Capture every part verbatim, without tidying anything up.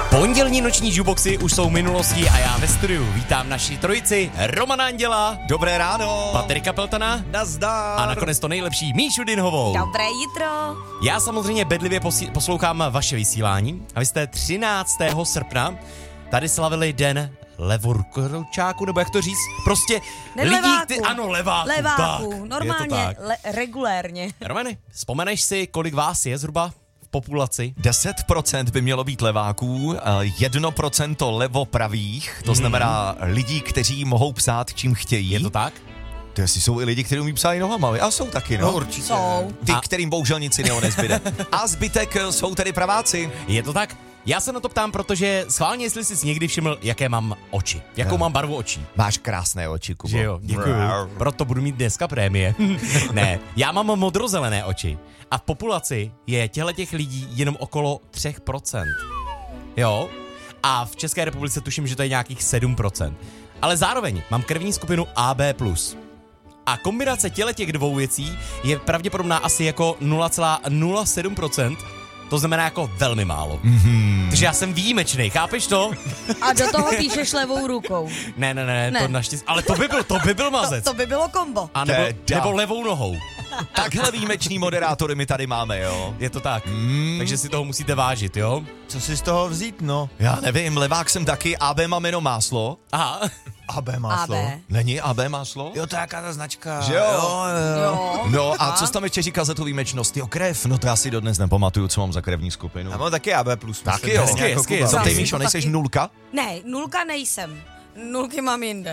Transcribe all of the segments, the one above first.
Pondělní noční jukeboxy už jsou minulostí a já ve studiu vítám naši trojici Romana Anděla. Dobré ráno. Patrika Peltana. Nazdar. A nakonec to nejlepší Míšu Dinhovou. Dobré jitro. Já samozřejmě bedlivě posí- poslouchám vaše vysílání a vy jste třináctého srpna tady slavili den levorukoučáku, nebo jak to říct? Prostě Den lidí, leváku. Ty, ano, leváku. Leváku, tak, normálně, je to tak. le- regulérně. Romane, vzpomeneš si, kolik vás je zhruba v populaci? deset procent by mělo být leváků, jedno procento levopravých, to znamená lidí, kteří mohou psát, čím chtějí. Je to tak? To jestli jsou i lidi, kteří umí psát i nohama, a jsou taky, no. No určitě. Jsou. Ty, A- kterým bohužel nic jiného nezbyde. A zbytek jsou tedy praváci. Je to tak? Já se na to ptám, protože schválně, jestli jsi někdy všiml, jaké mám oči. Jakou mám barvu očí. Máš krásné oči, Kubo. Že jo, děkuju. Proto budu mít dneska prémie. Ne, já mám modrozelené oči. A v populaci je těchto těch lidí jenom okolo tři procenta. Jo? A v České republice tuším, že to je nějakých sedm procent. Ale zároveň mám krevní skupinu A B plus. A kombinace těle těch dvou věcí je pravděpodobná asi jako nula celá nula sedm procenta. To znamená jako velmi málo. Mm-hmm. Takže já jsem výjimečný, chápeš to? A do toho píšeš levou rukou. Ne, ne, ne, Ne. to naštěstí. Ale to by byl, to by byl mazec. To by bylo kombo. A nebo, Teda. nebo levou nohou. Takhle výjimeční moderátory my tady máme, jo. Je to tak. Mm. Takže si toho musíte vážit, jo? Co si z toho vzít, no? Já nevím, levák jsem taky, A B mám jenom máslo. Aha. A B máslo. A B. Není A B máslo? Jo, to je jaká ta značka. Že jo? Jo, jo. Jo. No a co jsi tam ještě říkal za tu výjimečnost? Jo, krev, no to já si dodnes nepamatuju, co mám za krevní skupinu. Já mám taky A B plus. Taky myslím, jo. přesně Hezky, jako hezky, Kuba. Co ty, Taky. Míšo, nejseš Taky. nulka? Ne, nulka nejsem. Nulky mám jinde.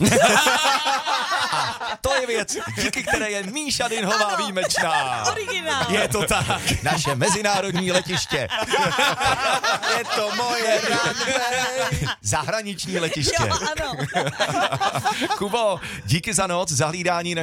To je věc, díky které je Míša Dinhová Ano. výjimečná. Originál. Je to tak. Naše mezinárodní letiště. Je to moje runway. Zahraniční letiště. Jo, ano. Kubo, díky za noc, za hlídání